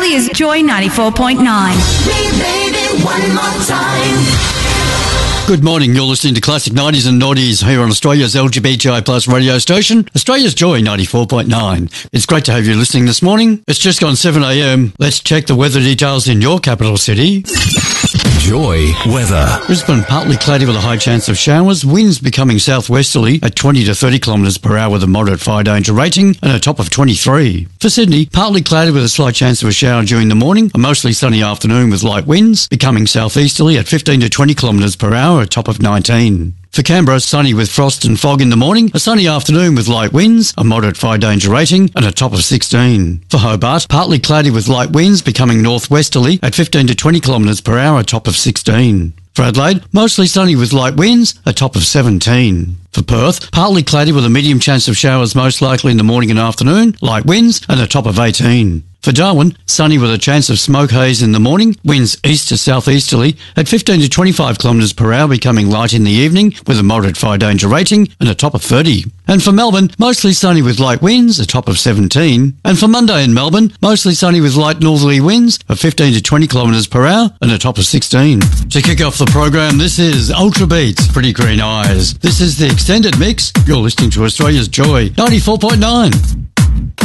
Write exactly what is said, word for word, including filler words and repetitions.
Australia's Joy ninety-four point nine. Repeat it one more time. Good morning, you're listening to Classic nineties and Noughties here on Australia's L G B T I plus radio station, Australia's Joy ninety-four point nine. It's great to have you listening this morning. It's just gone seven a.m. Let's check the weather details in your capital city. Joy weather. Brisbane partly cloudy with a high chance of showers, winds becoming southwesterly at twenty to thirty kilometres per hour with a moderate fire danger rating and a top of twenty-three. For Sydney, partly cloudy with a slight chance of a shower during the morning, a mostly sunny afternoon with light winds becoming southeasterly at fifteen to twenty kilometres per hour, a top of nineteen. For Canberra, sunny with frost and fog in the morning, a sunny afternoon with light winds, a moderate fire danger rating and a top of sixteen. For Hobart, partly cloudy with light winds becoming northwesterly at fifteen to twenty kilometres per hour, a top of sixteen. For Adelaide, mostly sunny with light winds, a top of seventeen. For Perth, partly cloudy with a medium chance of showers most likely in the morning and afternoon, light winds and a top of eighteen. For Darwin, sunny with a chance of smoke haze in the morning, winds east to southeasterly at fifteen to twenty-five kilometres per hour becoming light in the evening with a moderate fire danger rating and a top of thirty. And for Melbourne, mostly sunny with light winds, a top of seventeen. And for Monday in Melbourne, mostly sunny with light northerly winds of fifteen to twenty kilometres per hour and a top of sixteen. To kick off the program, this is Ultra Beats, Pretty Green Eyes. This is the extended mix. You're listening to Australia's Joy ninety-four point nine.